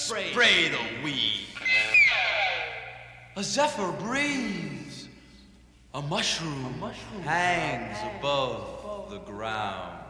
spray the weed. A zephyr breathes. A mushroom hangs above the ground.